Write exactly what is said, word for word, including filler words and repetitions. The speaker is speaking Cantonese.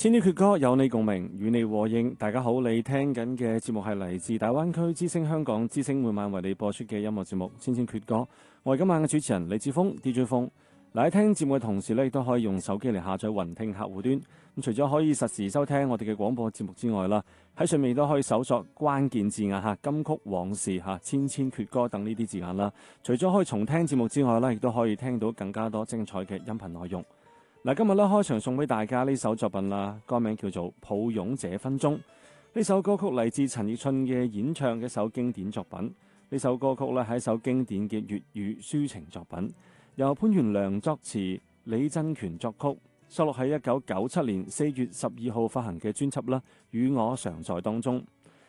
千禧闕歌有你共鳴，與你和應。大家好，你聽緊嘅節目係嚟自大灣區之聲香港之聲每晚為你播出嘅音樂節目《千禧闕歌》。我係今晚嘅主持人李志峰 D J 峰。嗱，喺聽節目嘅同時咧，亦都可以用手機嚟下載雲聽客戶端。咁除咗可以實時收聽我哋嘅廣播節目之外啦，喺上面都可以搜索關鍵字眼嚇，金曲往事嚇、千千闕歌等呢啲字眼啦。除咗可以重聽節目之外咧，亦都可以聽到更加多精彩嘅音頻內容。嗱，今日咧開場送俾大家呢首作品啦，歌名叫做《抱擁這分鐘》。呢首歌曲嚟自陳奕迅嘅演唱嘅一首經典作品。呢首歌曲咧係一首經典嘅粵語抒情作品，由潘源良作詞，李振權作曲，收錄喺一九九七年四月十二號發行嘅專輯啦《與我常在》當中。